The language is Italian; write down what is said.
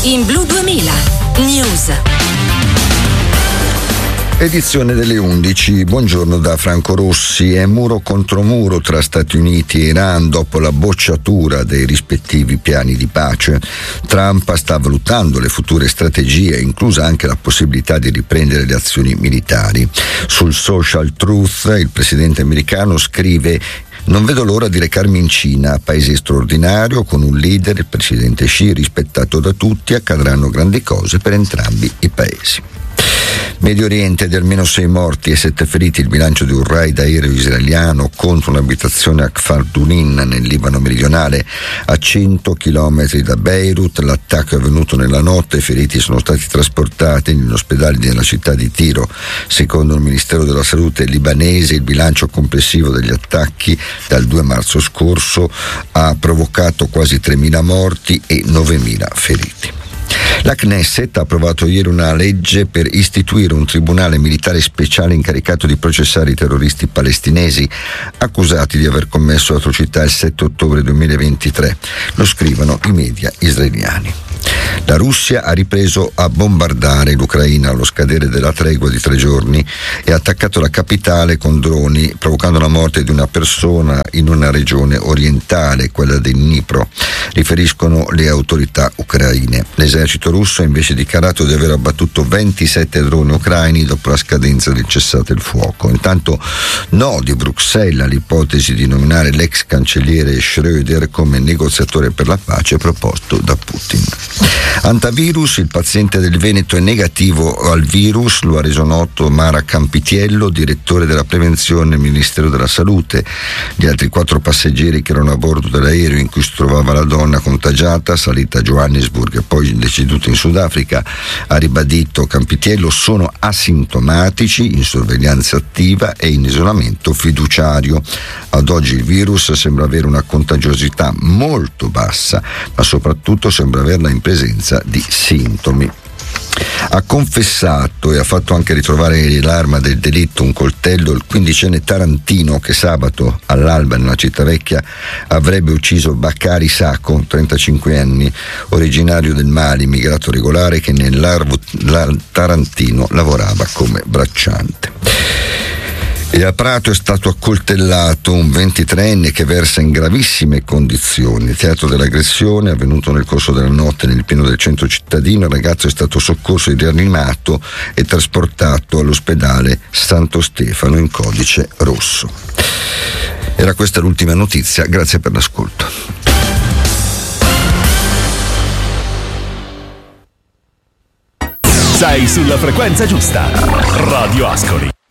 in Blu 2000 News. Edizione delle 11. Buongiorno da Franco Rossi. È muro contro muro tra Stati Uniti e Iran dopo la bocciatura dei rispettivi piani di pace. Trump sta valutando le future strategie, inclusa anche la possibilità di riprendere le azioni militari. Sul social Truth il presidente americano scrive: non vedo l'ora di recarmi in Cina, paese straordinario, con un leader, il presidente Xi, rispettato da tutti. Accadranno grandi cose per entrambi i paesi. Medio Oriente, di almeno 6 morti e 7 feriti il bilancio di un raid aereo israeliano contro un'abitazione a Kfar Dunin nel Libano meridionale, a 100 chilometri da Beirut. L'attacco è avvenuto nella notte, i feriti sono stati trasportati negli ospedali della città di Tiro. Secondo il Ministero della Salute libanese, il bilancio complessivo degli attacchi dal 2 marzo scorso ha provocato quasi 3.000 morti e 9.000 feriti. La Knesset ha approvato ieri una legge per istituire un tribunale militare speciale incaricato di processare i terroristi palestinesi accusati di aver commesso atrocità il 7 ottobre 2023. Lo scrivono i media israeliani. La Russia ha ripreso a bombardare l'Ucraina allo scadere della tregua di 3 giorni e ha attaccato la capitale con droni, provocando la morte di una persona in una regione orientale, quella del Dnipro, riferiscono le autorità ucraine. L'esercito russo ha invece dichiarato di aver abbattuto 27 droni ucraini dopo la scadenza del cessate il fuoco. Intanto no di Bruxelles all'ipotesi di nominare l'ex cancelliere Schröder come negoziatore per la pace proposto da Putin. Antivirus, il paziente del Veneto è negativo al virus, lo ha reso noto Mara Campitiello, direttore della prevenzione del Ministero della Salute. Gli altri 4 passeggeri che erano a bordo dell'aereo in cui si trovava la donna contagiata, salita a Johannesburg e poi deceduta in Sudafrica, ha ribadito Campitiello, sono asintomatici, in sorveglianza attiva e in isolamento fiduciario. Ad oggi il virus sembra avere una contagiosità molto bassa, ma soprattutto sembra averla in presenza di sintomi. Ha confessato e ha fatto anche ritrovare l'arma del delitto, un coltello, il 15enne tarantino che sabato all'alba nella città vecchia avrebbe ucciso Bakari Sako, 35 anni, originario del Mali, immigrato regolare che nel Tarantino lavorava come bracciante. E a Prato è stato accoltellato un 23enne che versa in gravissime condizioni. Il teatro dell'aggressione, avvenuto nel corso della notte nel pieno del centro cittadino, il ragazzo è stato soccorso e rianimato e trasportato all'ospedale Santo Stefano in codice rosso. Era questa l'ultima notizia, grazie per l'ascolto. Sei sulla frequenza giusta. Radio Ascoli.